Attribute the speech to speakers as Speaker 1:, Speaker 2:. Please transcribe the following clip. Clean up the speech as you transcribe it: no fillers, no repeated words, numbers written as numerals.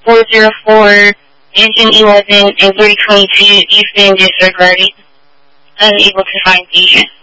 Speaker 1: 404, Engine 11, and 322 Eastern District Ready. Unable to find patient.